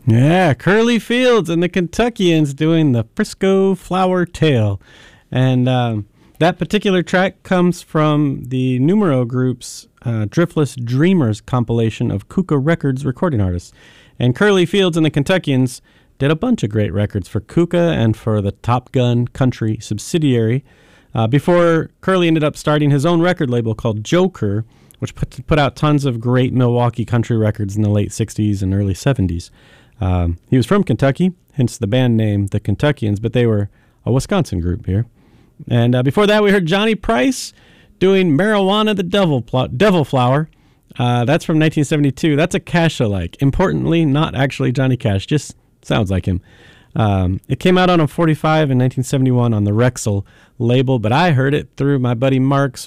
Yeah, Curly Fields and the Kentuckians doing the Frisco Flower Tale. And that particular track comes from the Numero Group's Driftless Dreamers compilation of Kuka Records recording artists. And Curly Fields and the Kentuckians did a bunch of great records for Kuka and for the Top Gun Country subsidiary before Curly ended up starting his own record label called Joker, which put out tons of great Milwaukee country records in the late 60s and early 70s. He was from Kentucky, hence the band name The Kentuckians, but they were a Wisconsin group here. And before that, we heard Johnny Price doing Marijuana the Devil Flower. That's from 1972. That's a Cash-alike. Importantly, not actually Johnny Cash, just sounds like him. It came out on a 45 in 1971 on the Rexel label, but I heard it through my buddy Mark's